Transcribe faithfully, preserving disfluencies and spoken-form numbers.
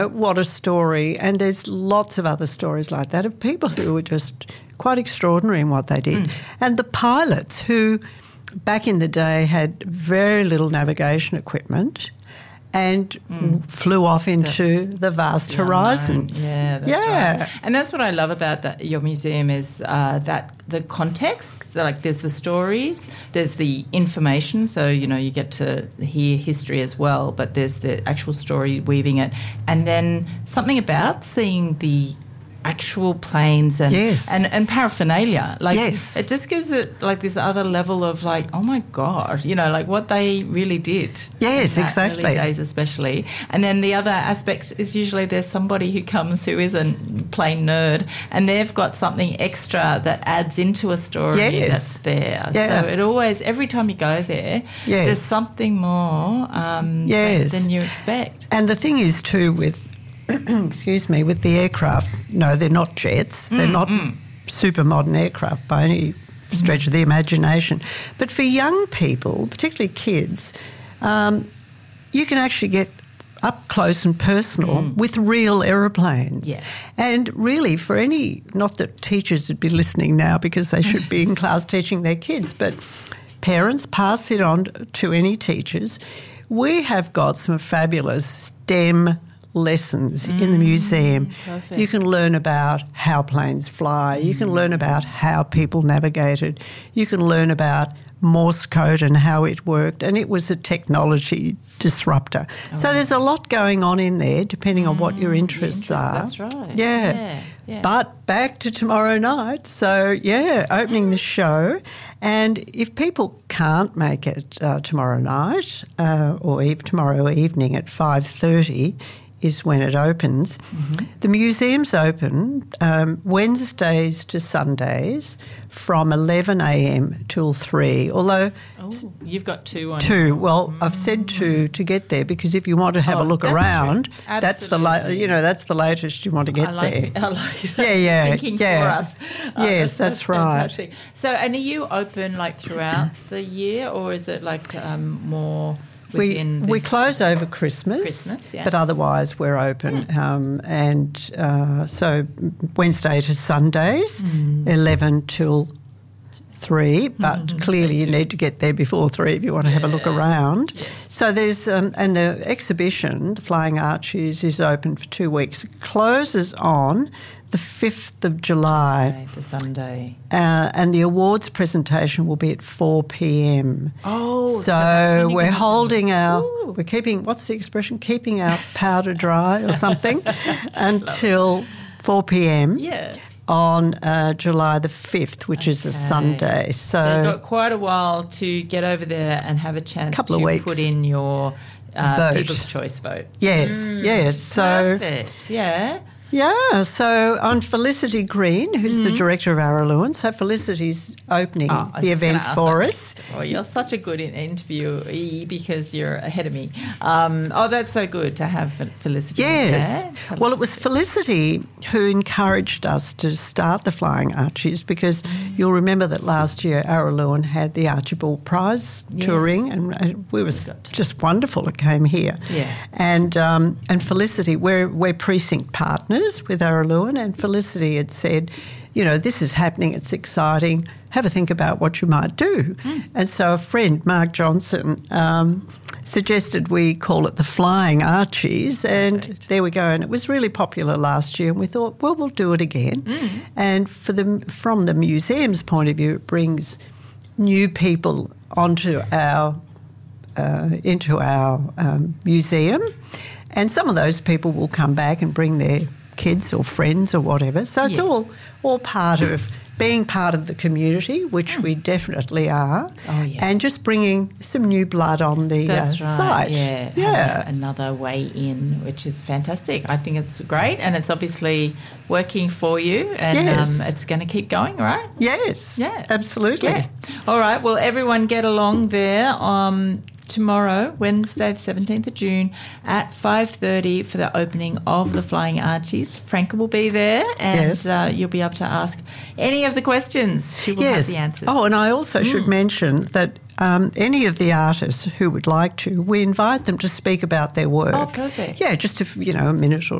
What a story. And there's lots of other stories like that of people who were just quite extraordinary in what they did. Mm. And the pilots who back in the day had very little navigation equipment and mm. flew off into that's, the vast horizons. Yeah, that's yeah. right. And that's what I love about that, your museum is uh, that the context, like there's the stories, there's the information, so, you know, you get to hear history as well, but there's the actual story weaving it. And then something about seeing the actual planes and, yes. and and paraphernalia, like yes. it just gives it like this other level of like, oh my God, you know, like what they really did. Yes, in that exactly. Early days especially. And then the other aspect is usually there's somebody who comes who isn't plain nerd and they've got something extra that adds into a story yes. that's there. Yeah. So it always, every time you go there, yes. there's something more um, yes. than, than you expect. And the thing is too with excuse me, with the aircraft, no, they're not jets. They're mm, not mm. super modern aircraft by any stretch mm. of the imagination. But for young people, particularly kids, um, you can actually get up close and personal mm. with real aeroplanes. Yeah. And really for any, not that teachers would be listening now because they should be in class teaching their kids, but parents, pass it on to any teachers. We have got some fabulous STEM lessons mm, in the museum. Perfect. You can learn about how planes fly. You can learn about how people navigated. You can learn about Morse code and how it worked. And it was a technology disruptor. Oh. So there's a lot going on in there depending mm, on what your interests interest, are. That's right. Yeah. Yeah, yeah. But back to tomorrow night. So, yeah, opening the show. And if people can't make it uh, tomorrow night uh, or eve- tomorrow evening at five thirty, is when it opens. Mm-hmm. The museum's open um, Wednesdays to Sundays from eleven a.m. till three, although... Oh, you've got two on... Two. Well, mm. I've said two to get there because if you want to have oh, a look that's around, that's the la- Absolutely. you know that's the latest you want to get I like there. it. I like it. Yeah, yeah, Thinking yeah. for us. Oh, yes, that's, that's right. Fantastic. So, and are you open like throughout the year, or is it like um, more... We we close over Christmas, Christmas yeah. but otherwise we're open. Mm. Um, and uh, so Wednesday to Sundays, mm. eleven till three, but mm-hmm. clearly you need to get there before three if you want to yeah. have a look around. Yes. So there's, um, and the exhibition, the Flying Archies, is open for two weeks. It closes on the fifth of July. Okay, the Sunday. Uh, and the awards presentation will be at four p.m. Oh, so, so, so we're holding our, Ooh. we're keeping, what's the expression? Keeping our powder dry or something until four p.m. Yeah. on uh, July the fifth, which okay. is a Sunday. So, so you've got quite a while to get over there and have a chance couple to of weeks. put in your uh, vote. People's Choice vote. Yes, mm, yes. So perfect, yeah. Yeah, so on Felicity Green, who's mm-hmm. the director of Araluen, so Felicity's opening oh, the event for us. Oh, you're such a good interviewee because you're ahead of me. Um, oh, that's so good to have Felicity yes. there. Tell well, it was Felicity who encouraged us to start the Flying Archies because mm. you'll remember that last year Araluen had the Archibald Prize yes. touring and, and we were just wonderful. It came here. Yeah. And um, and Felicity, we're, we're precinct partners with Araluen, and Felicity had said, you know, this is happening, it's exciting, have a think about what you might do. Mm. And so a friend, Mark Johnson, um, suggested we call it the Flying Archies, and Perfect. There we go. And it was really popular last year, and we thought, well, we'll do it again. Mm. And for the, from the museum's point of view, it brings new people onto our, uh, into our um, museum, and some of those people will come back and bring their kids or friends or whatever. So it's yeah. all all part of being part of the community, which mm. we definitely are, oh, yeah. and just bringing some new blood on the That's uh, right. site. Yeah, yeah. another way in, which is fantastic. I think it's great, and it's obviously working for you, and yes. um, it's going to keep going, right? Yes, yeah, absolutely. Yeah. All right. Well, everyone get along there. Um, tomorrow, Wednesday, the seventeenth of June, at five thirty for the opening of the Flying Archies. Franca will be there, and Yes. uh, you'll be able to ask any of the questions. She will Yes. have the answers. Oh, and I also should mention that um, any of the artists who would like to, we invite them to speak about their work. Oh, perfect. Yeah, just if, you know, a minute or